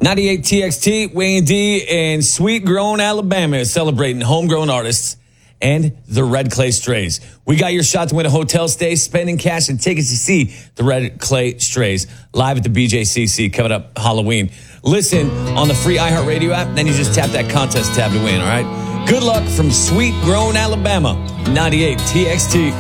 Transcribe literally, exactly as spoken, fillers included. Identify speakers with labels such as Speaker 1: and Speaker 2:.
Speaker 1: ninety-eight T X T, Wayne D, and Sweet Grown Alabama is celebrating homegrown artists and the Red Clay Strays. We got your shot to win a hotel stay, spending cash, and tickets to see the Red Clay Strays live at the B J C C coming up Halloween. Listen on the free iHeartRadio app, then you just tap that contest tab to win, all right? Good luck from Sweet Grown Alabama, ninety-eight T X T.